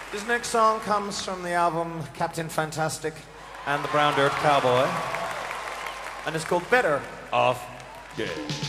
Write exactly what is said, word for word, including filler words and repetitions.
This next song comes from the album Captain Fantastic and the Brown Dirt Cowboy, and it's called Better Off Dead.